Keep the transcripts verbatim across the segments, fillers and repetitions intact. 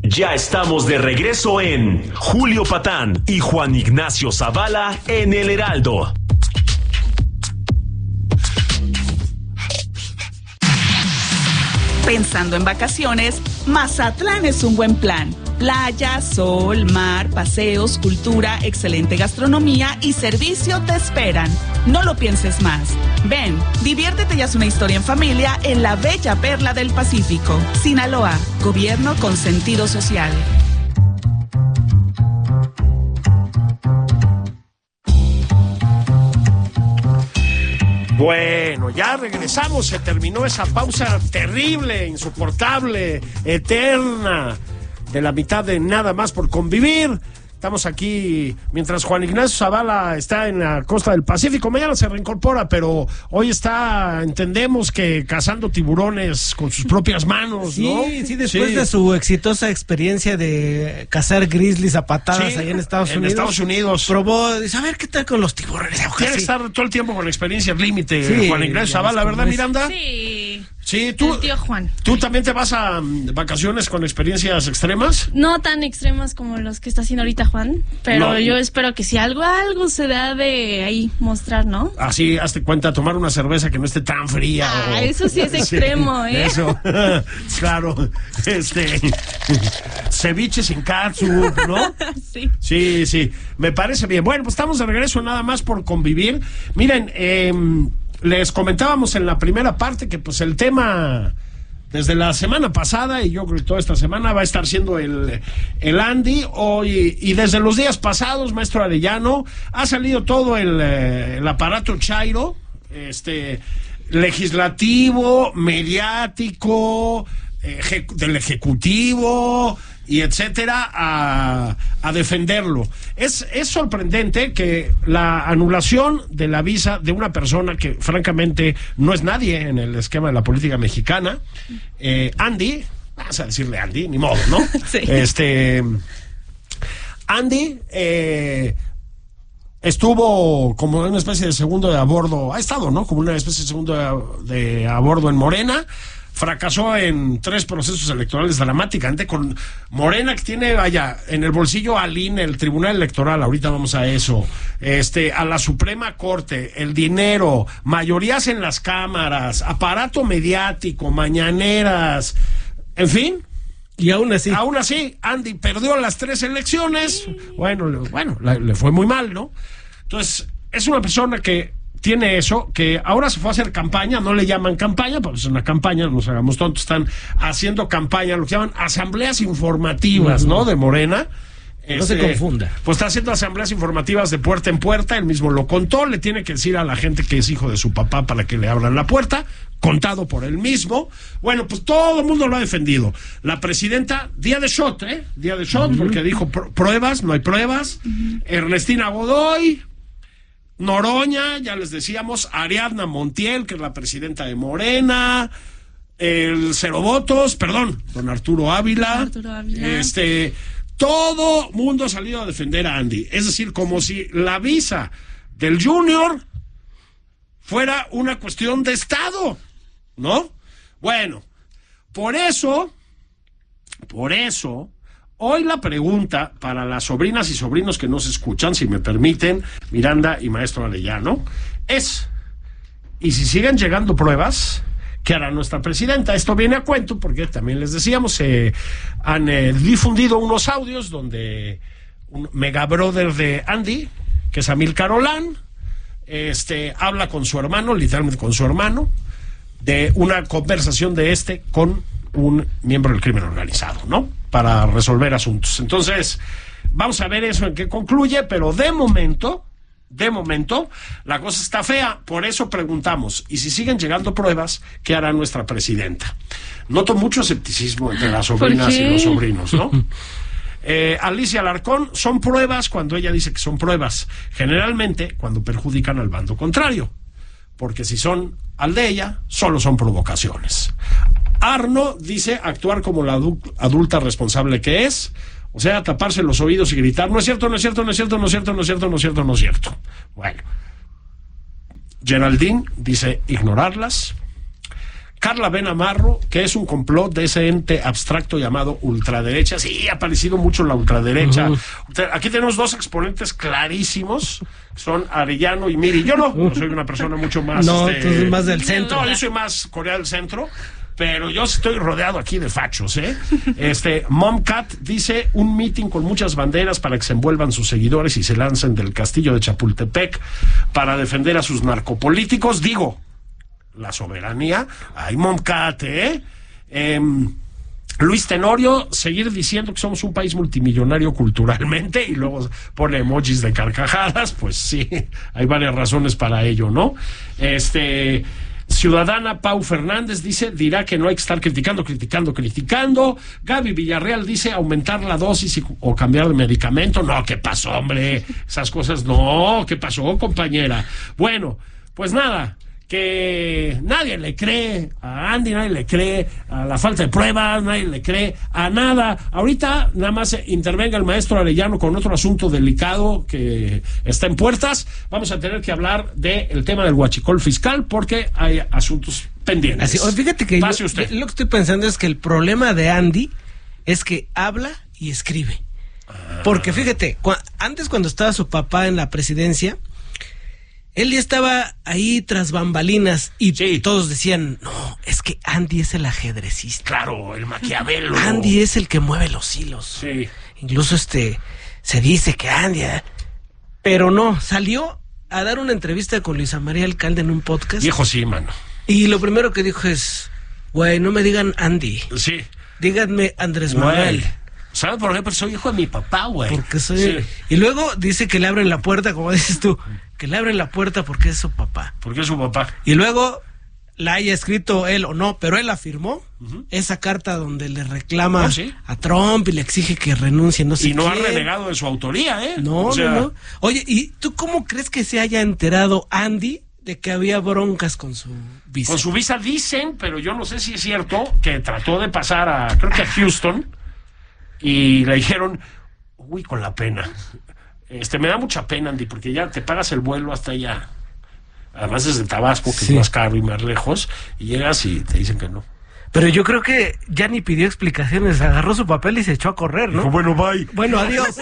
Ya estamos de regreso en Julio Patán y Juan Ignacio Zavala en El Heraldo. Pensando en vacaciones, Mazatlán es un buen plan. Playa, sol, mar, paseos, cultura, excelente gastronomía y servicio te esperan. No lo pienses más. Ven, diviértete y haz una historia en familia en la bella perla del Pacífico. Sinaloa, gobierno con sentido social. Bueno, ya regresamos, se terminó esa pausa terrible, insoportable, eterna, de la mitad de Nada Más por Convivir. Estamos aquí mientras Juan Ignacio Zavala está en la costa del Pacífico. Mañana se reincorpora, pero hoy está, entendemos que cazando tiburones con sus propias manos, ¿no? Sí, sí, después sí. de su exitosa experiencia de cazar grizzlies a patadas Sí, allá en Estados en Unidos. Estados Unidos. Probó, dice, a ver qué tal con los tiburones. Quiere Sí. estar todo el tiempo con experiencias límite, Sí, Juan Ignacio Zavala, ¿verdad, es. Miranda? Sí. Sí, tú, El tío Juan. ¿tú también te vas a um, vacaciones con experiencias extremas? No tan extremas como los que está haciendo ahorita Juan, pero No. yo espero que si algo, algo se da de ahí mostrar, ¿no? Así, hazte cuenta, tomar una cerveza que no esté tan fría. Ah, o... eso sí es extremo, ¿eh? Eso, claro. Este, ceviche sin catsup, ¿no? Sí. Sí, sí, me parece bien. Bueno, pues estamos de regreso Nada Más por Convivir. Miren, eh, les comentábamos en la primera parte que pues el tema desde la semana pasada y yo creo que toda esta semana va a estar siendo el, el Andy hoy, y desde los días pasados, maestro Arellano, ha salido todo el, el aparato chairo, este, legislativo, mediático, ejecu- del ejecutivo y etcétera, a, a defenderlo. Es, es sorprendente que la anulación de la visa de una persona que francamente no es nadie en el esquema de la política mexicana, eh, Andy, vamos a decirle Andy, ni modo, ¿no? Sí. Este, Andy, eh, estuvo como una especie de segundo de a bordo, ha estado, ¿no? Como una especie de segundo de, de a bordo en Morena. Fracasó en tres procesos electorales dramáticamente con Morena, que tiene, vaya, en el bolsillo al I N E, el Tribunal Electoral, ahorita vamos a eso, este, a la Suprema Corte, el dinero, mayorías en las cámaras, aparato mediático, mañaneras, en fin. Y aún así. Aún así, Andy perdió las tres elecciones. Bueno, le, bueno, le, le fue muy mal, ¿no? Entonces, es una persona que tiene eso, que ahora se fue a hacer campaña, no le llaman campaña, pero es una campaña, no nos hagamos tontos, están haciendo campaña, lo que llaman asambleas informativas, ¿no? De Morena. No se confunda. Pues está haciendo asambleas informativas de puerta en puerta, él mismo lo contó, le tiene que decir a la gente que es hijo de su papá para que le abran la puerta, contado por él mismo. Bueno, pues todo el mundo lo ha defendido. La presidenta, día de shot, ¿eh? Día de shot, uh-huh. porque dijo pr- pruebas, no hay pruebas. Uh-huh. Ernestina Godoy, Noroña, ya les decíamos, Ariadna Montiel, que es la presidenta de Morena, el Cero Votos, perdón, don Arturo Ávila, Don Arturo Ávila. este, todo mundo ha salido a defender a Andy. Es decir, como si la visa del Junior fuera una cuestión de Estado, ¿no? Bueno, por eso, por eso, hoy la pregunta para las sobrinas y sobrinos que nos escuchan, si me permiten, Miranda y maestro Arellano, es, ¿y si siguen llegando pruebas? ¿Qué hará nuestra presidenta? Esto viene a cuento porque también les decíamos, se eh, han eh, difundido unos audios donde un mega brother de Andy, que es Amílcar Olán, este, habla con su hermano, literalmente con su hermano, de una conversación de este con un miembro del crimen organizado, ¿no? Para resolver asuntos. Entonces, vamos a ver eso en qué concluye, pero de momento, de momento, la cosa está fea. Por eso preguntamos, ¿y si siguen llegando pruebas, qué hará nuestra presidenta? Noto mucho escepticismo entre las sobrinas y los sobrinos, ¿no? Eh, Alicia Alarcón, son pruebas cuando ella dice que son pruebas, generalmente cuando perjudican al bando contrario, porque si son al de ella, solo son provocaciones. Arno dice actuar como la adu- adulta responsable que es, o sea, taparse los oídos y gritar, no es cierto, no es cierto, no es cierto, no es cierto, no es cierto, no es cierto, no es cierto. Bueno, Geraldine dice ignorarlas. Carla Benamarro, que es un complot de ese ente abstracto llamado ultraderecha. Sí, ha aparecido mucho la ultraderecha. Uh-huh. Aquí tenemos dos exponentes clarísimos, son Arellano y Miri. Yo no, yo soy una persona mucho más... No, este, tú eres más del centro. No, yo soy más Corea del Centro, pero yo estoy rodeado aquí de fachos, ¿eh? Este, Momcat dice, un meeting con muchas banderas para que se envuelvan sus seguidores y se lancen del castillo de Chapultepec para defender a sus narcopolíticos. Digo... la soberanía, ay, Momcat, ¿eh? eh Luis Tenorio, seguir diciendo que somos un país multimillonario culturalmente, y luego pone emojis de carcajadas, pues sí, hay varias razones para ello, ¿no? Este, Ciudadana Pau Fernández dice, dirá que no hay que estar criticando, criticando, criticando. Gaby Villarreal dice, aumentar la dosis y, o cambiar de medicamento. No, ¿qué pasó, hombre? Esas cosas, no, ¿qué pasó, compañera? Bueno, pues nada, que nadie le cree a Andy, nadie le cree a la falta de pruebas, nadie le cree a nada. Ahorita nada más intervenga el maestro Arellano con otro asunto delicado que está en puertas. Vamos a tener que hablar del tema del huachicol fiscal porque hay asuntos pendientes. Así, fíjate que Pase yo, usted. lo que estoy pensando es que el problema de Andy es que habla y escribe. Porque fíjate, cu- antes cuando estaba su papá en la presidencia, él ya estaba ahí tras bambalinas y Sí. todos decían, no, es que Andy es el ajedrecista. Claro, el Maquiavelo. Andy es el que mueve los hilos. Sí. Incluso este se dice que Andy, ¿eh? Pero no, salió a dar una entrevista con Luisa María Alcalde en un podcast. Viejo sí, mano. Y lo primero que dijo es, güey, no me digan Andy, Sí. díganme Andrés Güey. Manuel. ¿Sabes por qué? Porque soy hijo de mi papá, güey. Porque soy... Sí. Y luego dice que le abren la puerta, como dices tú, que le abren la puerta porque es su papá. Porque es su papá. Y luego la haya escrito él o no, pero él la firmó, uh-huh. esa carta donde le reclama ¿Oh, sí? a Trump y le exige que renuncie, no sé Y no ha quién. renegado de su autoría, ¿eh? No, O sea, no, no. Oye, ¿y tú cómo crees que se haya enterado Andy de que había broncas con su visa? Con su visa dicen, pero yo no sé si es cierto, que trató de pasar a, creo que a Houston, y le dijeron, uy, con la pena. Este, me da mucha pena, Andy, porque ya te pagas el vuelo hasta allá. Además es de Tabasco, que Sí. es más caro y más lejos, y llegas y te dicen que no. Pero yo creo que ya ni pidió explicaciones, agarró su papel y se echó a correr, ¿no? Dijo, bueno, bye. Bueno, adiós.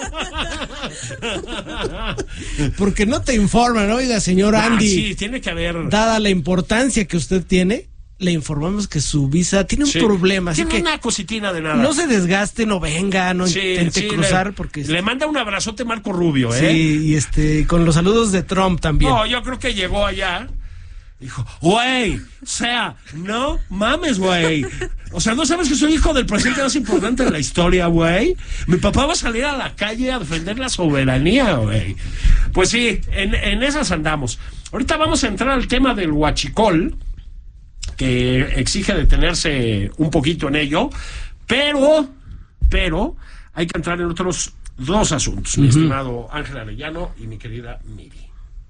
Porque no te informan, oiga, señor Ah, Andy. sí, tiene que haber... Dada la importancia que usted tiene, le informamos que su visa tiene un Sí. problema, así Tiene que una cositina de nada. no se desgaste, no venga, no Sí, intente sí, cruzar, le, porque le manda un abrazote Marco Rubio, ¿eh? sí, y este, con los saludos de Trump también. No, yo creo que llegó allá. Dijo, güey, o sea, no mames, güey. O sea, ¿no sabes que soy hijo del presidente más importante de la historia, güey? Mi papá va a salir a la calle a defender la soberanía, güey. Pues sí, en, en esas andamos. Ahorita vamos a entrar al tema del huachicol, que exige detenerse un poquito en ello, pero, pero, hay que entrar en otros dos asuntos, mi estimado Ángel Arellano y mi querida Miri.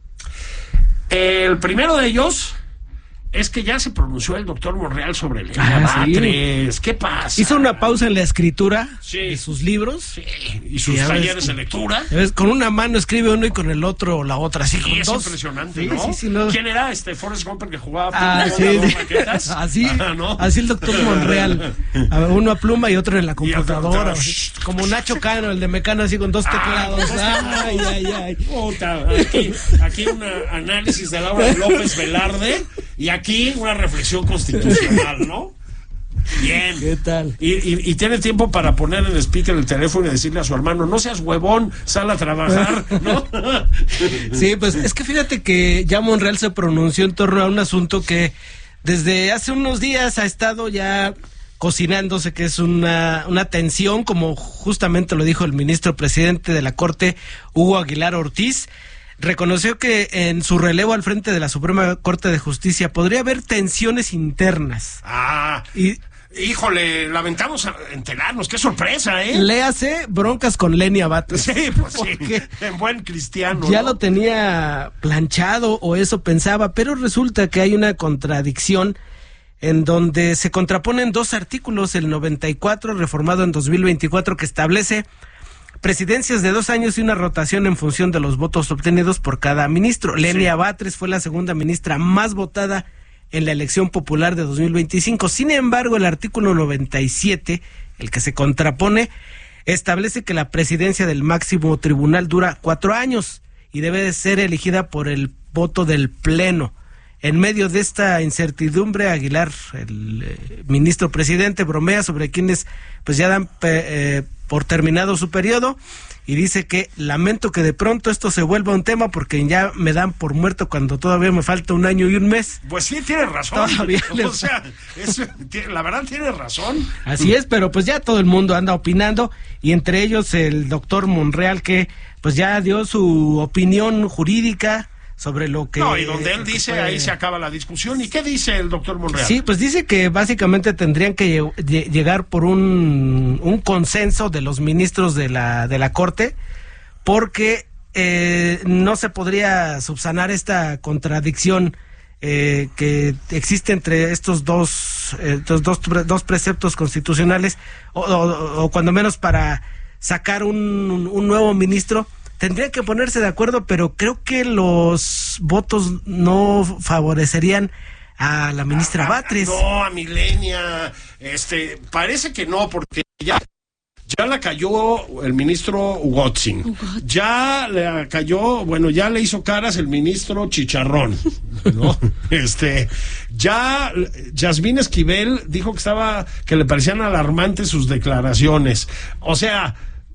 El primero de ellos es que ya se pronunció el doctor Monreal sobre el Ah, sí. Batres. ¿Qué pasa? Hizo una pausa en la escritura Sí. de sus libros. Sí, y sus Ya ves, talleres de lectura. Ya ves, con una mano escribe uno y con el otro la otra, así Sí, con es dos. impresionante, Sí, ¿no? sí, sí, no. ¿Quién era este Forrest Gump el que jugaba Ah, con sí, las dos sí. raquetas? Así, Ah, ¿no? así el doctor Monreal. A ver, uno a pluma y otro en la Y otro, computadora. otro, así, como Nacho Cano, el de Mecano, así con dos teclados. Ay, ay, ay. Puta, aquí, aquí un análisis de Laura López Velarde y aquí una reflexión constitucional, ¿no? Bien. ¿Qué tal? Y, y, y tiene tiempo para poner en el speaker el teléfono y decirle a su hermano, no seas huevón, sal a trabajar, ¿no? Sí, pues es que fíjate que ya Monreal se pronunció en torno a un asunto que desde hace unos días ha estado ya cocinándose, que es una, una tensión, como justamente lo dijo el ministro presidente de la Corte, Hugo Aguilar Ortiz. Reconoció que en su relevo al frente de la Suprema Corte de Justicia podría haber tensiones internas. Ah, Y híjole, lamentamos a- enterarnos, qué sorpresa, ¿eh? le hace broncas con Lenia Batres. Sí, pues sí, Porque en buen cristiano. ya ¿no? lo tenía planchado, o eso pensaba, pero resulta que hay una contradicción en donde se contraponen dos artículos, el noventa y cuatro, reformado en dos mil veinticuatro, que establece presidencias de dos años y una rotación en función de los votos obtenidos por cada ministro. Lenia Batres fue la segunda ministra más votada en la elección popular de dos mil veinticinco. Sin embargo, el artículo noventa y siete, el que se contrapone, establece que la presidencia del máximo tribunal dura cuatro años y debe de ser elegida por el voto del Pleno. En medio de esta incertidumbre, Aguilar, el eh, ministro presidente, bromea sobre quienes pues ya dan eh, por terminado su periodo y dice que lamento que de pronto esto se vuelva un tema porque ya me dan por muerto cuando todavía me falta un año y un mes. Pues sí, tiene razón. Todavía o les... sea, es, la verdad tiene razón. Así es, pero pues ya todo el mundo anda opinando y entre ellos el doctor Monreal que pues ya dio su opinión jurídica sobre lo que... No, y donde él dice, fue... ahí se acaba la discusión. ¿Y qué dice el doctor Monreal? Sí, pues dice que básicamente tendrían que lle- llegar por un, un consenso de los ministros de la, de la Corte, porque eh, no se podría subsanar esta contradicción eh, que existe entre estos dos, eh, estos dos, dos preceptos constitucionales, o, o, o cuando menos para sacar un, un nuevo ministro. Tendrían que ponerse de acuerdo, pero creo que los votos no favorecerían a la ministra ah, Batres. No, a Milenia, este, parece que no, porque ya, ya la cayó el ministro Ugotzin, ya le cayó, bueno, ya le hizo caras el ministro Chicharrón, ¿no? Este, ya Yasmín Esquivel dijo que estaba, que le parecían alarmantes sus declaraciones, o sea...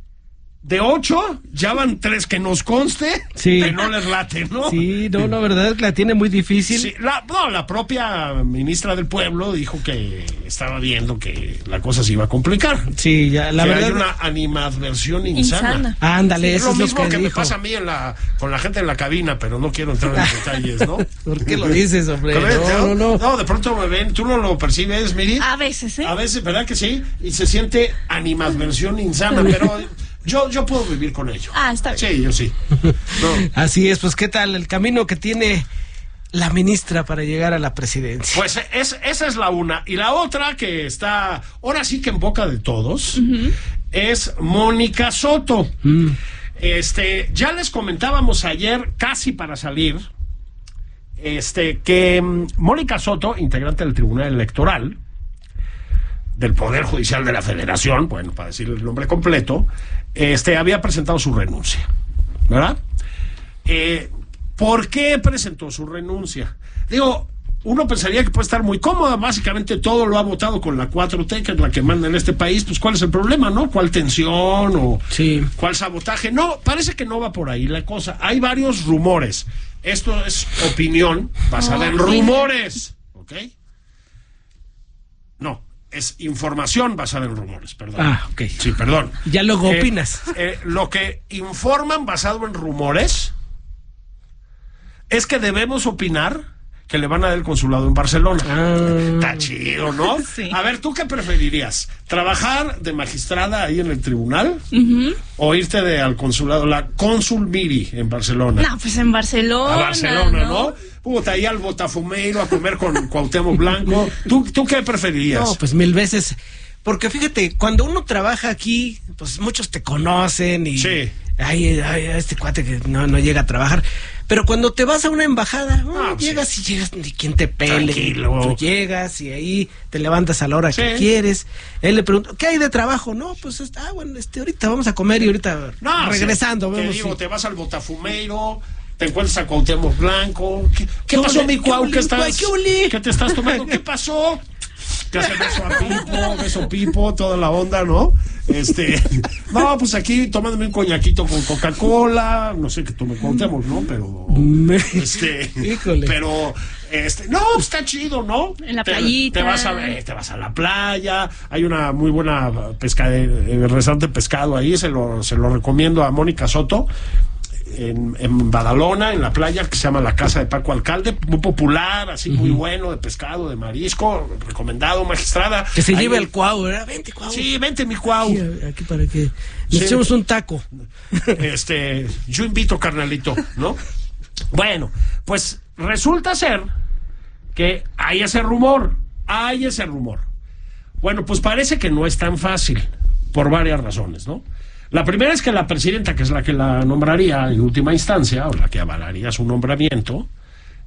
De ocho, ya van tres que nos conste, sí. Que no les late, ¿no? Sí, no, la verdad es que la tiene muy difícil. Sí, la, no, la propia ministra del Pueblo dijo que estaba viendo que la cosa se iba a complicar. Sí, ya, la que verdad. hay una animadversión insana. insana. Ándale, sí, eso es lo es mismo lo que, que dijo. me pasa a mí en la, con la gente en la cabina, pero no quiero entrar en detalles, ¿no? ¿Por qué lo dices, hombre? No, no, no, no. No, de pronto me ven, ¿tú no lo percibes, Miri? A veces, ¿eh? A veces, ¿verdad que sí? Y se siente animadversión insana, pero... Yo, yo puedo vivir con ello. Ah, está bien. Sí, yo sí. No. Así es, pues, ¿qué tal el camino que tiene la ministra para llegar a la presidencia? Pues es, esa es la una. Y la otra que está, ahora sí que en boca de todos, uh-huh. es Mónica Soto. Uh-huh. Este, ya les comentábamos ayer, casi para salir, este, que um, Mónica Soto, integrante del Tribunal Electoral, del Poder Judicial de la Federación, bueno, para decir el nombre completo, este, había presentado su renuncia, ¿verdad? Eh, ¿Por qué presentó su renuncia? Digo, uno pensaría que puede estar muy cómoda, básicamente todo lo ha votado con la cuatro T, que es la que manda en este país, pues ¿cuál es el problema, no? ¿Cuál tensión o sí. cuál sabotaje? No, parece que no va por ahí la cosa. Hay varios rumores. Esto es opinión basada oh, en rumores, ¿ok? No. Es información basada en rumores, perdón. Ah, ok. Sí, perdón. Ya luego eh, opinas. Eh, lo que informan basado en rumores es que debemos opinar que le van a dar el consulado en Barcelona. Ah. Está chido, ¿no? Sí. A ver, ¿tú qué preferirías? ¿Trabajar de magistrada ahí en el tribunal? Uh-huh. ¿O irte de, al consulado, la cónsul Miri en Barcelona? No, pues en Barcelona. A Barcelona, ¿no? ¿no? Puta, ahí al Botafumeiro a comer con Cuauhtémoc Blanco. ¿Tú, ¿Tú qué preferirías? No, pues mil veces. Porque fíjate, cuando uno trabaja aquí, pues muchos te conocen y... Sí. Ay, ay, este cuate que no, no llega a trabajar. Pero cuando te vas a una embajada, no, ah, llegas sí. y llegas, ni quien te pele. Tranquilo. Tú llegas y ahí te levantas a la hora sí. que quieres. Él le pregunta, ¿qué hay de trabajo? No, pues, ah, bueno, este, ahorita vamos a comer y ahorita no, regresando. Sí. Te vemos digo, si... te vas al Botafumeiro, te encuentras a Cuauhtémoc Blanco. ¿Qué, qué pasó, mi Cuau? ¿Qué estás? ¿Qué, ¿Qué te estás tomando? ¿Qué pasó? Te hace beso a Pipo, beso Pipo, toda la onda, ¿no? Este, no, pues aquí tomándome un coñaquito con Coca-Cola, no sé qué tome Cuauhtémoc, ¿no? Pero, este, híjole. pero, este, no, está chido, ¿no? En la te, playita. Te vas a, eh, te vas a la playa, hay una muy buena pesca, eh, restaurante de pescado ahí, se lo, se lo recomiendo a Mónica Soto. En, en Badalona, en la playa, que se llama la Casa de Paco Alcalde, muy popular, así uh-huh. muy bueno, de pescado, de marisco, recomendado, magistrada. Que se ahí lleve el Cuau, ¿verdad? Vente, Cuau. Sí, vente, mi Cuau. Aquí, aquí para que nos sí. echemos un taco. Este, yo invito, carnalito, ¿no? Bueno, pues resulta ser que hay ese rumor, hay ese rumor. Bueno, pues parece que no es tan fácil, por varias razones, ¿no? La primera es que la presidenta, que es la que la nombraría en última instancia, o la que avalaría su nombramiento,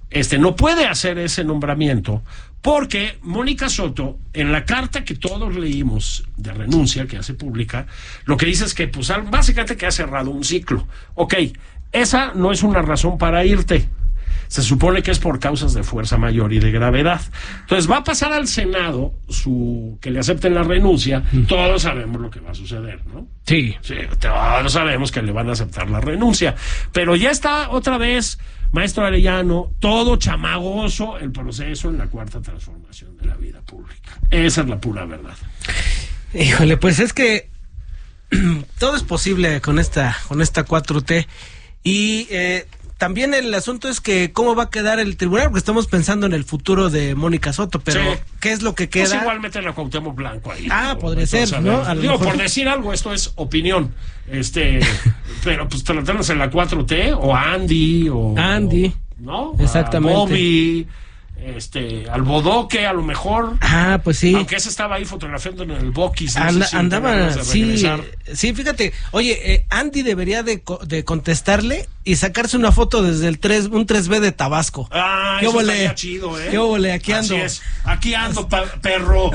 este, no puede hacer ese nombramiento porque Mónica Soto, en la carta que todos leímos de renuncia que hace pública, lo que dice es que pues básicamente que ha cerrado un ciclo. Ok, esa no es una razón para irte. Se supone que es por causas de fuerza mayor y de gravedad. Entonces va a pasar al Senado su que le acepten la renuncia. Mm. Todos sabemos lo que va a suceder, ¿no? Sí. Sí, todos sabemos que le van a aceptar la renuncia. Pero ya está otra vez, maestro Arellano, todo chamagoso el proceso en la cuarta transformación de la vida pública. Esa es la pura verdad. Híjole, pues es que todo es posible con esta, con esta cuatro T. Y eh, también el asunto es que cómo va a quedar el tribunal, porque estamos pensando en el futuro de Mónica Soto, pero sí. ¿Qué es lo que queda? Pues igual meter a Cuauhtémoc Blanco ahí. Ah, ¿no? Podría ser, a ¿no? A Digo, mejor... por decir algo, esto es opinión. Este, pero pues tratarnos en la cuatro T, o a Andy, o... Andy. ¿No? Exactamente. A Bobby, este, al Bodoque, a lo mejor. Ah, pues sí. Aunque ese estaba ahí fotografiando en el Boquis. No Anda, sé si andaba, sí, sí, fíjate, oye, eh, Andy debería de, de contestarle y sacarse una foto desde el tres, un tres B de Tabasco. Ah, ¿Qué eso vole? estaría chido, ¿eh? ¿Qué vole? Aquí ando. Así es. Aquí ando, pa- perro.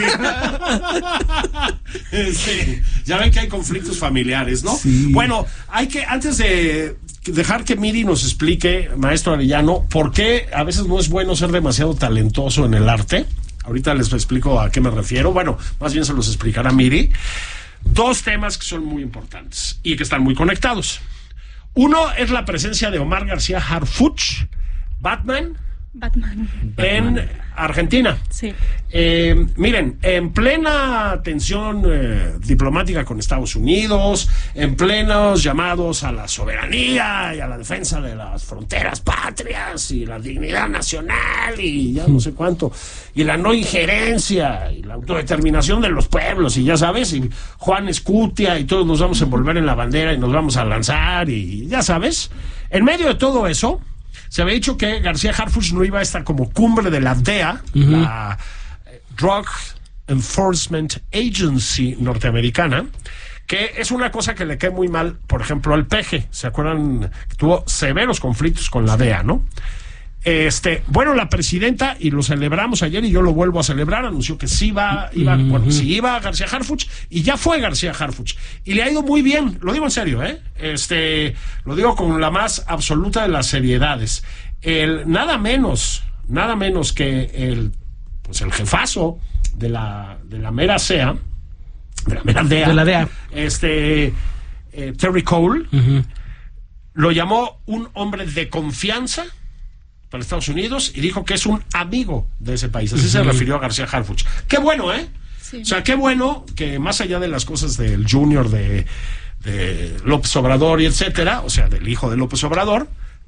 Sí. Sí. Ya ven que hay conflictos familiares, ¿no? Sí. Bueno, hay que, antes de dejar que Miri nos explique, maestro Arellano, por qué a veces no es bueno ser demasiado talentoso en el arte. Ahorita les explico a qué me refiero. Bueno, más bien se los explicará Miri. Dos temas que son muy importantes y que están muy conectados. Uno es la presencia de Omar García Harfuch, Batman, Batman. en Argentina. Sí. Eh, miren, en plena tensión eh, diplomática con Estados Unidos, en plenos llamados a la soberanía y a la defensa de las fronteras patrias y la dignidad nacional y ya no sé cuánto, y la no injerencia y la autodeterminación de los pueblos, y ya sabes, y Juan Escutia y todos nos vamos a envolver en la bandera y nos vamos a lanzar, y ya sabes, en medio de todo eso se había dicho que García Harfuch no iba a estar como cumbre de la D E A, uh-huh. la Drug Enforcement Agency norteamericana, que es una cosa que le cae muy mal, por ejemplo, al P G. ¿Se acuerdan? Tuvo severos conflictos con la D E A, ¿no? Este, bueno, la presidenta, y lo celebramos ayer y yo lo vuelvo a celebrar, anunció que sí iba, iba, uh-huh. bueno, sí iba García Harfuch, y ya fue García Harfuch, y le ha ido muy bien, lo digo en serio, ¿eh? Este, lo digo con la más absoluta de las seriedades. El, nada menos, nada menos que el, pues el jefazo de la, de la mera C E A, de la mera D E A, de la D E A. este, eh, Terry Cole, uh-huh. lo llamó un hombre de confianza para Estados Unidos y dijo que es un amigo de ese país. Así uh-huh. se refirió a García Harfuch. Qué bueno, ¿eh? Sí. O sea, qué bueno que más allá de las cosas del Junior de, de López Obrador y etcétera, o sea, del hijo de López Obrador,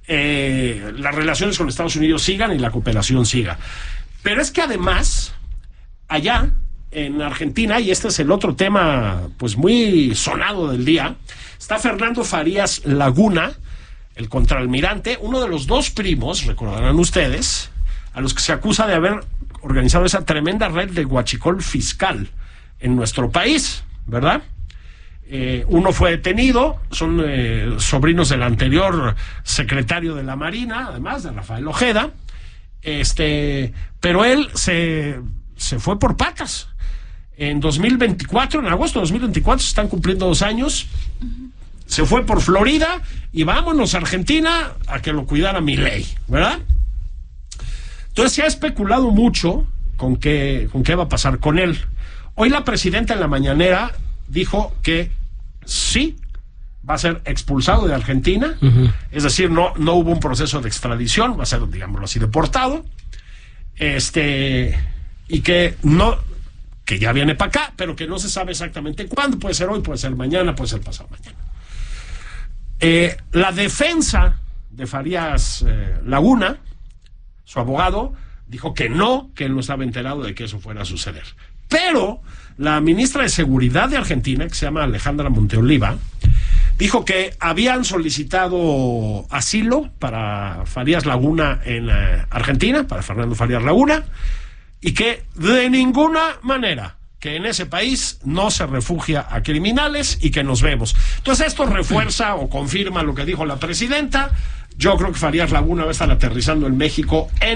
eh, las relaciones con Estados Unidos sigan y la cooperación siga. Pero es que además, allá en Argentina, y este es el otro tema pues muy sonado del día, está Fernando Farías Laguna, el contraalmirante, uno de los dos primos, recordarán ustedes, a los que se acusa de haber organizado esa tremenda red de huachicol fiscal en nuestro país, ¿verdad? Eh, uno fue detenido, son eh, sobrinos del anterior secretario de la Marina, además de Rafael Ojeda, este, pero él se, se fue por patas. En dos mil veinticuatro, en agosto de dos mil veinticuatro, se están cumpliendo dos años, uh-huh. se fue por Florida y vámonos a Argentina a que lo cuidara Milei, ¿verdad? Entonces se ha especulado mucho con qué, con qué va a pasar con él. Hoy la presidenta en la mañanera dijo que sí va a ser expulsado de Argentina, uh-huh. es decir, no, no hubo un proceso de extradición, va a ser, digámoslo así, deportado, este, y que no, que ya viene para acá, pero que no se sabe exactamente cuándo, puede ser hoy, puede ser mañana, puede ser pasado mañana. Eh, la defensa de Farías eh, Laguna, su abogado, dijo que no, que él no estaba enterado de que eso fuera a suceder. Pero la ministra de Seguridad de Argentina, que se llama Alejandra Monteoliva, dijo que habían solicitado asilo para Farías Laguna en uh, Argentina, para Fernando Farías Laguna, y que de ninguna manera, que en ese país no se refugia a criminales y que nos vemos. Entonces esto refuerza o confirma lo que dijo la presidenta. Yo creo que Farías Laguna va a estar aterrizando en México en